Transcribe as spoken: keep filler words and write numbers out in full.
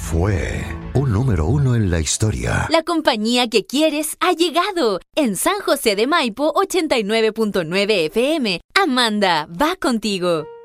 fue un número uno en la historia. La compañía que quieres ha llegado. En San José de Maipo, ochenta y nueve punto nueve F M. Amanda va contigo.